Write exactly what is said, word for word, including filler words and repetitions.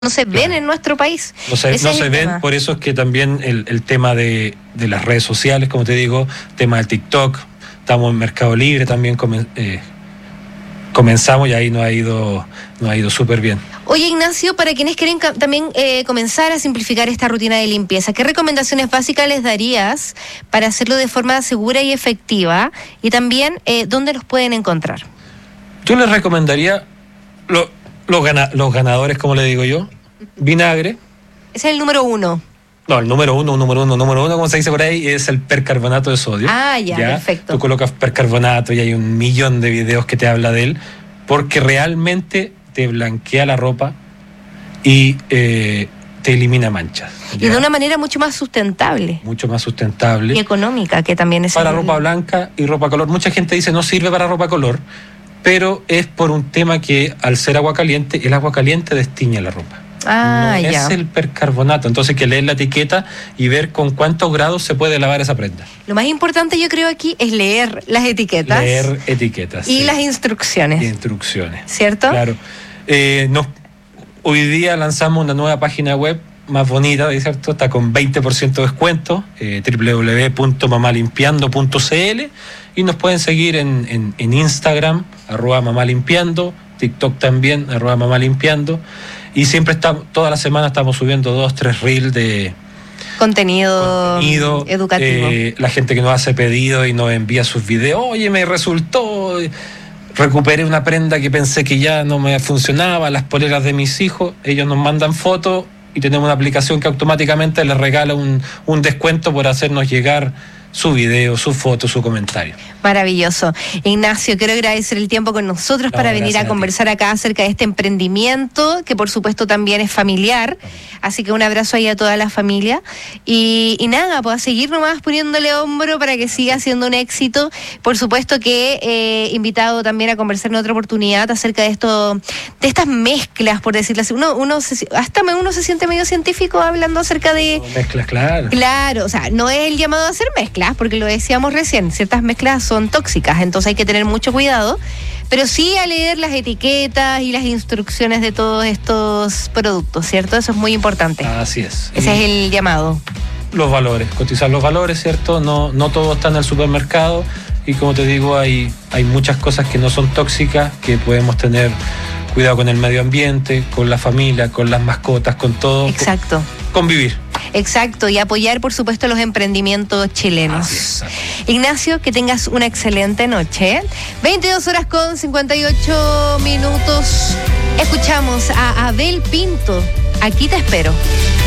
no se ven claro. en nuestro país. No se, no se ven, tema. Por eso es que también el, el tema de, de las redes sociales, como te digo, tema del TikTok, estamos en Mercado Libre también, comen, eh, comenzamos y ahí nos ha ido, nos ha ido súper bien. Oye, Ignacio, para quienes quieren ca- también eh, comenzar a simplificar esta rutina de limpieza, ¿qué recomendaciones básicas les darías para hacerlo de forma segura y efectiva? Y también, eh, ¿dónde los pueden encontrar? Yo les recomendaría lo, los, gana, los ganadores, como le digo yo, vinagre. Ese es el número uno. No, el número uno, número uno, número uno, como se dice por ahí, es el percarbonato de sodio. Ah, ya, ¿ya? Perfecto. Tú colocas percarbonato y hay un millón de videos que te habla de él, porque realmente te blanquea la ropa y eh, te elimina manchas. ¿ya? Y de una manera mucho más sustentable. Mucho más sustentable. Y económica, que también es... Para el... ropa blanca y ropa color. Mucha gente dice no sirve para ropa color, pero es por un tema que al ser agua caliente, el agua caliente destiñe la ropa. Ah, no ya. Es el percarbonato, entonces hay que leer la etiqueta y ver con cuántos grados se puede lavar esa prenda. Lo más importante yo creo aquí es leer las etiquetas. Leer etiquetas. Y sí. las instrucciones. Y instrucciones. ¿Cierto? Claro. Eh, nos, hoy día lanzamos una nueva página web más bonita, ¿cierto? Está con veinte por ciento de descuento, eh, doble u doble u doble u punto mamalimpiando punto c l, y nos pueden seguir en, en, en Instagram, arroba mamalimpiando, TikTok también, arroba mamalimpiando. Y siempre estamos, toda la semana estamos subiendo dos, tres reels de contenido, contenido educativo. Eh, la gente que nos hace pedido y nos envía sus videos, oye, me resultó, recuperé una prenda que pensé que ya no me funcionaba, las poleras de mis hijos, ellos nos mandan fotos y tenemos una aplicación que automáticamente les regala un, un descuento por hacernos llegar su video, su foto, su comentario. Maravilloso. Ignacio, quiero agradecer el tiempo con nosotros no, para venir a conversar a acá acerca de este emprendimiento, que por supuesto también es familiar. Así que un abrazo ahí a toda la familia. Y, y nada, pues a seguir nomás poniéndole hombro para que siga siendo un éxito. Por supuesto que eh, invitado también a conversar en otra oportunidad acerca de esto, de estas mezclas, por decirlo así. Uno, uno se, hasta uno se siente medio científico hablando acerca de... No, mezclas, claro. Claro, o sea, no es el llamado a hacer mezclas, porque lo decíamos recién, ciertas mezclas son tóxicas, entonces hay que tener mucho cuidado, pero sí a leer las etiquetas y las instrucciones de todos estos productos, ¿cierto? Eso es muy importante. Así es. Ese y es el llamado. Los valores, cotizar los valores, ¿cierto? No, no todo está en el supermercado y como te digo, hay, hay muchas cosas que no son tóxicas, que podemos tener cuidado con el medio ambiente, con la familia, con las mascotas, con todo. Exacto. Convivir. Exacto, y apoyar, por supuesto, los emprendimientos chilenos. Así es, así es. Ignacio, que tengas una excelente noche. veintidós horas con cincuenta y ocho minutos. Escuchamos a Abel Pinto. Aquí te espero.